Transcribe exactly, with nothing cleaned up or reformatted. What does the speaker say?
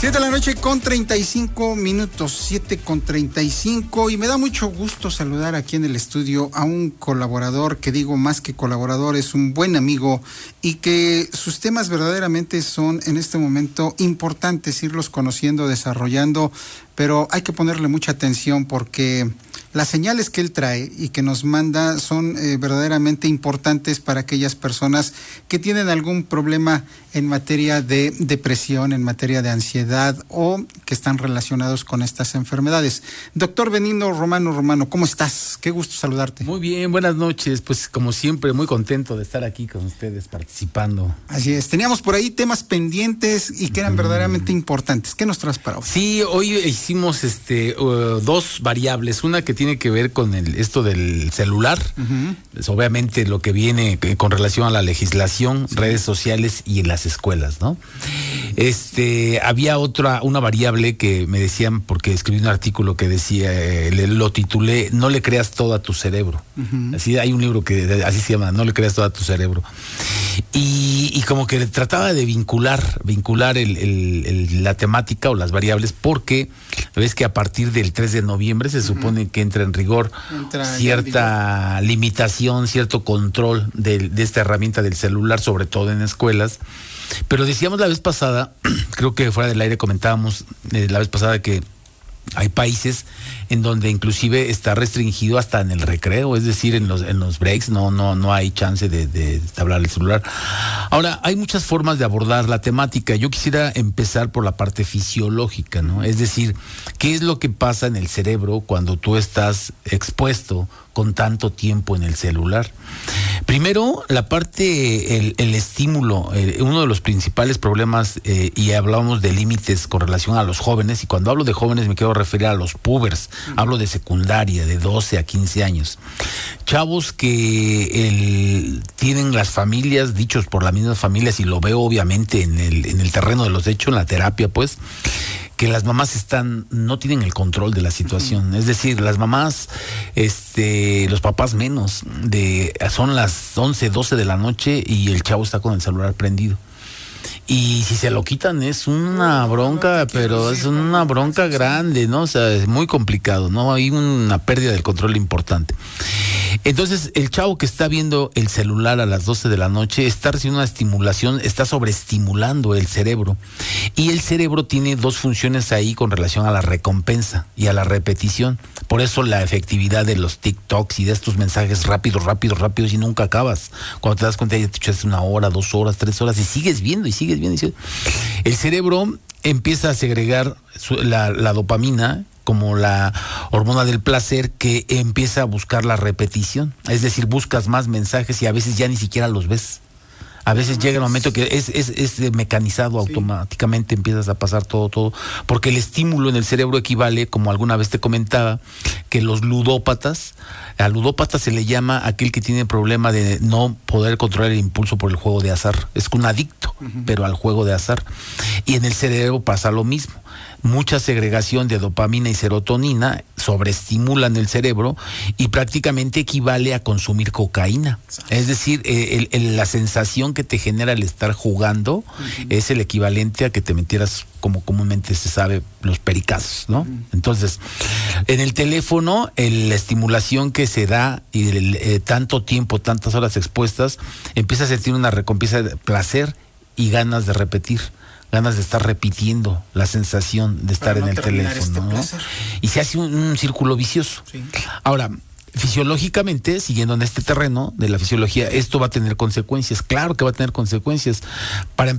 Siete de la noche con treinta y cinco minutos, siete con treinta y cinco, y me da mucho gusto saludar aquí en el estudio a un colaborador, que digo más que colaborador, es un buen amigo, y que sus temas verdaderamente son en este momento importantes irlos conociendo, desarrollando, pero hay que ponerle mucha atención porque las señales que él trae y que nos manda son eh, verdaderamente importantes para aquellas personas que tienen algún problema en materia de depresión, en materia de ansiedad o que están relacionados con estas enfermedades. Doctor Benigno Romano Romano, ¿cómo estás? Qué gusto saludarte. Muy bien, buenas noches. Pues como siempre, muy contento de estar aquí con ustedes participando. Así es, teníamos por ahí temas pendientes y que eran mm. verdaderamente importantes. ¿Qué nos traes para hoy? Sí, hoy hicimos este uh, dos variables, una que tiene que ver con el esto del celular, uh-huh. pues obviamente lo que viene con relación a la legislación, sí. redes sociales y en las escuelas, ¿no? Este, había otra, una variable que me decían, porque escribí un artículo que decía, eh, lo titulé, no le creas todo a tu cerebro. Uh-huh. Así, hay un libro que así se llama, no le creas todo a tu cerebro. Y, y como que trataba de vincular, vincular el, el, el, la temática o las variables, porque ves que a partir del tres de noviembre se uh-huh. supone que entra en rigor entra cierta en limitación, cierto control de, de esta herramienta del celular, sobre todo en escuelas. Pero decíamos la vez pasada, creo que fuera del aire comentábamos eh, la vez pasada que hay países en donde inclusive está restringido hasta en el recreo, es decir, en los en los breaks no no no hay chance de, de hablar el celular. Ahora, hay muchas formas de abordar la temática. Yo quisiera empezar por la parte fisiológica, ¿no? Es decir, ¿qué es lo que pasa en el cerebro cuando tú estás expuesto con tanto tiempo en el celular? Primero, la parte, el, el estímulo, el, uno de los principales problemas, eh, y hablábamos de límites con relación a los jóvenes, y cuando hablo de jóvenes me quiero referir a los pubers, uh-huh. hablo de secundaria, de doce a quince años. Chavos que el, tienen las familias, dichos por las mismas familias, y lo veo obviamente en el, en el terreno de los hechos, en la terapia, pues, que las mamás están, no tienen el control de la situación. Uh-huh. Es decir, las mamás, este, los papás menos, de, son las once, doce de la noche y el chavo está con el celular prendido. Y si se lo quitan es una bronca, pero es una bronca grande, ¿no? O sea, es muy complicado, ¿no? Hay una pérdida del control importante. Entonces, el chavo que está viendo el celular a las doce de la noche está recibiendo una estimulación, está sobreestimulando el cerebro. Y el cerebro tiene dos funciones ahí con relación a la recompensa y a la repetición. Por eso la efectividad de los TikToks y de estos mensajes rápidos, rápidos, rápidos y nunca acabas. Cuando te das cuenta ya te echaste una hora, dos horas, tres horas y sigues viendo y sigues viendo. Y sigues. El cerebro empieza a segregar su, la, la dopamina como la hormona del placer, que empieza a buscar la repetición. Es decir, buscas más mensajes y a veces ya ni siquiera los ves. A veces llega el momento que es, es, es mecanizado, sí. automáticamente empiezas a pasar todo, todo, porque el estímulo en el cerebro equivale, como alguna vez te comentaba, que los ludópatas, a ludópata se le llama aquel que tiene problema de no poder controlar el impulso por el juego de azar. Es un adicto, uh-huh. pero al juego de azar. Y en el cerebro pasa lo mismo. Mucha segregación de dopamina y serotonina sobreestimulan el cerebro y prácticamente equivale a consumir cocaína. Es decir, el, el, la sensación que te genera el estar jugando uh-huh. es el equivalente a que te metieras, como comúnmente se sabe, los pericazos, ¿no? Uh-huh. Entonces, en el teléfono, el, la estimulación que se da y el, eh, tanto tiempo, tantas horas expuestas, empieza a sentir una recompensa de placer y ganas de repetir. Ganas de estar repitiendo la sensación de estar no en el teléfono, este ¿no? Y se hace un, un círculo vicioso. Sí. Ahora, fisiológicamente, siguiendo en este terreno de la fisiología, esto va a tener consecuencias. Claro que va a tener consecuencias. Para